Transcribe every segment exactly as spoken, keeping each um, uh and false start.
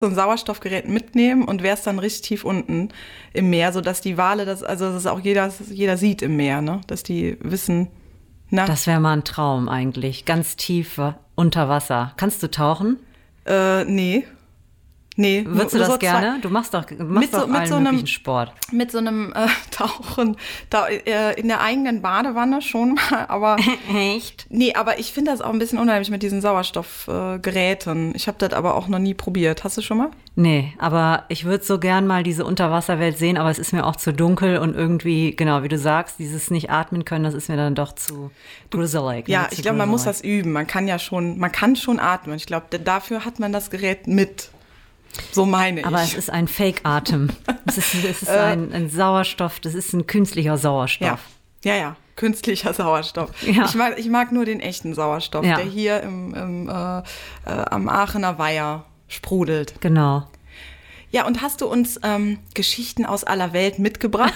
so ein Sauerstoffgerät mitnehmen und wärst dann richtig tief unten im Meer, sodass die Wale, das, also das auch jeder, jeder sieht im Meer, ne? Dass die wissen, na. Das wäre mal ein Traum eigentlich. Ganz tief unter Wasser. Kannst du tauchen? Äh, nee. Nee. Würdest du das so gerne? Zwei, Du machst doch, du machst so, doch allen so möglichen einem, Sport. Mit so einem äh, Tauchen da, äh, in der eigenen Badewanne schon mal, aber Echt? Nee, aber ich finde das auch ein bisschen unheimlich mit diesen Sauerstoffgeräten. Äh, ich habe das aber auch noch nie probiert. Hast du schon mal? Nee, aber ich würde so gern mal diese Unterwasserwelt sehen, aber es ist mir auch zu dunkel und irgendwie, genau, wie du sagst, dieses nicht atmen können, das ist mir dann doch zu gruselig. Ja, ne? ich Zu glaube, man muss gruselig. das üben. Man kann ja schon, man kann schon atmen. Ich glaube, dafür hat man das Gerät mit. So meine ich. Aber es ist ein Fake-Atem. Es ist, es ist ein, ein Sauerstoff, das ist ein künstlicher Sauerstoff. Ja, ja, ja. Künstlicher Sauerstoff. Ja. Ich, mag, ich mag nur den echten Sauerstoff, Ja. der hier im, im, äh, äh, am Aachener Weiher sprudelt. Genau. Ja, und hast du uns ähm, Geschichten aus aller Welt mitgebracht?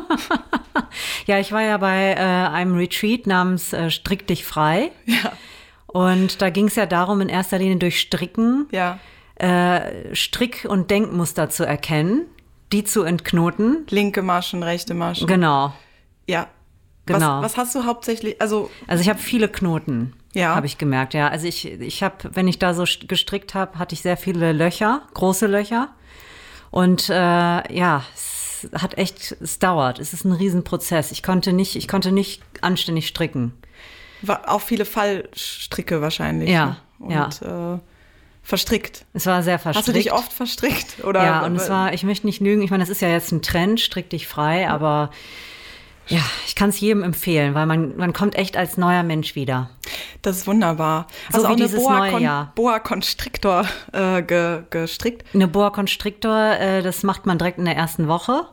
Ja, ich war ja bei äh, einem Retreat namens äh, Strick dich frei. Ja. Und da ging es ja darum, in erster Linie durch Stricken Ja. äh, Strick- und Denkmuster zu erkennen, die zu entknoten. Linke Maschen, rechte Maschen. Genau. Ja. Genau. Was, was hast du hauptsächlich, also Also ich habe viele Knoten, Ja. habe ich gemerkt. Ja, also ich, ich habe, wenn ich da so st- gestrickt habe, hatte ich sehr viele Löcher, große Löcher. Und äh, ja, es hat echt, es dauert. Es ist ein Riesenprozess. Ich konnte nicht, ich konnte nicht anständig stricken. wa- auch viele Fallstricke wahrscheinlich. Ja, ne? Und äh, verstrickt. Es war sehr verstrickt. Hast du dich oft verstrickt? Oder? Ja, und es war, ich möchte nicht lügen, ich meine, das ist ja jetzt ein Trend, strick dich frei, aber ja, ich kann es jedem empfehlen, weil man, man kommt echt als neuer Mensch wieder. Das ist wunderbar. So Hast du wie auch eine dieses Boa, neue Con Jahr. Boa Constrictor äh, ge gestrickt? Eine Boa Constrictor, äh, das macht man direkt in der ersten Woche.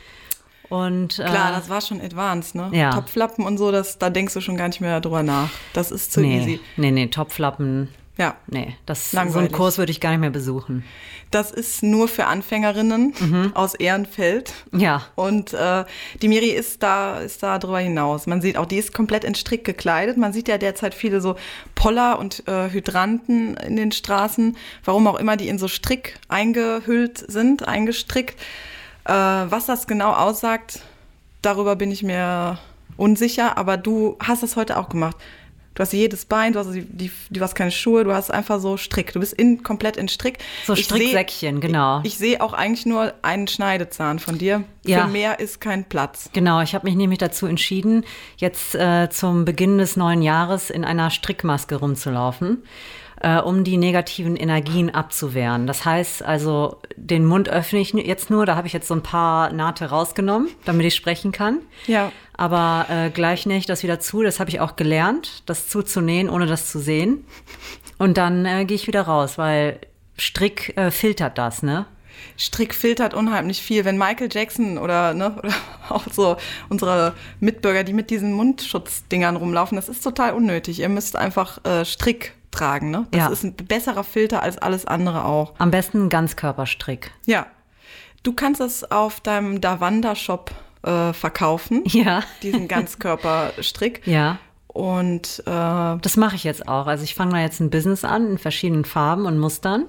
Und, äh, Klar, das war schon advanced, ne? Ja. Topflappen und so, das, da denkst du schon gar nicht mehr drüber nach. Das ist zu nee, easy. nee, nee, Topflappen, Ja. nee, das, so Langweilig. einen Kurs würde ich gar nicht mehr besuchen. Das ist nur für Anfängerinnen Mhm. aus Ehrenfeld. Ja, Und äh, die Miri ist da, ist da drüber hinaus. Man sieht auch, die ist komplett in Strick gekleidet. Man sieht ja derzeit viele so Poller und äh, Hydranten in den Straßen. Warum auch immer, die in so Strick eingehüllt sind, eingestrickt. Äh, was das genau aussagt, darüber bin ich mir unsicher. Aber du hast das heute auch gemacht. Du hast jedes Bein, du hast, die, die, du hast keine Schuhe, du hast einfach so Strick. Du bist in, komplett in Strick. so Ich Stricksäckchen, genau. Ich, ich sehe auch eigentlich nur einen Schneidezahn von dir. Ja. Für mehr ist kein Platz. Genau, ich habe mich nämlich dazu entschieden, jetzt äh, zum Beginn des neuen Jahres in einer Strickmaske rumzulaufen, äh, um die negativen Energien abzuwehren. Das heißt also, den Mund öffne ich jetzt nur, da habe ich jetzt so ein paar Nahte rausgenommen, damit ich sprechen kann. Ja. Aber äh, gleich nähe ich das wieder zu, das habe ich auch gelernt, das zuzunähen, ohne das zu sehen. Und dann äh, gehe ich wieder raus, weil Strick äh, filtert das, ne? Strick filtert unheimlich viel. Wenn Michael Jackson oder, ne, oder auch so unsere Mitbürger, die mit diesen Mundschutzdingern rumlaufen, das ist total unnötig. Ihr müsst einfach äh, Strick tragen, ne? Das Ja. ist ein besserer Filter als alles andere auch. Am besten ein Ganzkörperstrick. Ja. Du kannst es auf deinem Davanda-Shop äh, verkaufen, Ja, diesen Ganzkörperstrick. ja. Und äh, Das mache ich jetzt auch. Also ich fange da jetzt ein Business an in verschiedenen Farben und Mustern.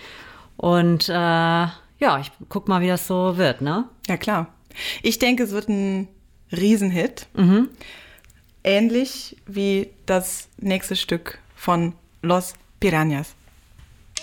Und äh, ja, ich guck mal, wie das so wird, ne? ja, klar. Ich denke, es wird ein Riesenhit. Mhm. Ähnlich wie das nächste Stück von Los Piranhas.